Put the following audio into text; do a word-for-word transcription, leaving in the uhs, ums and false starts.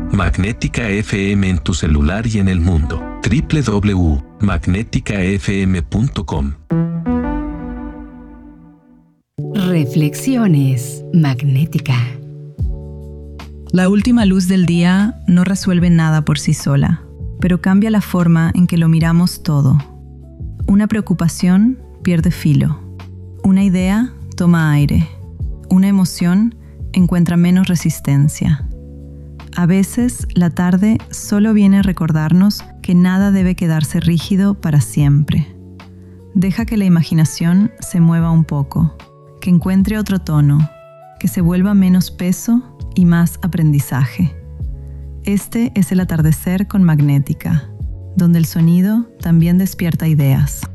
Magnética F M en tu celular y en el mundo. doble u doble u doble u punto magnética f m punto com. Reflexiones Magnética. La última luz del día no resuelve nada por sí sola, pero cambia la forma en que lo miramos todo. Una preocupación pierde filo. Una idea toma aire. Una emoción encuentra menos resistencia. A veces, la tarde solo viene a recordarnos que nada debe quedarse rígido para siempre. Deja que la imaginación se mueva un poco, que encuentre otro tono, que se vuelva menos peso y más aprendizaje. Este es el atardecer con Magnética, donde el sonido también despierta ideas.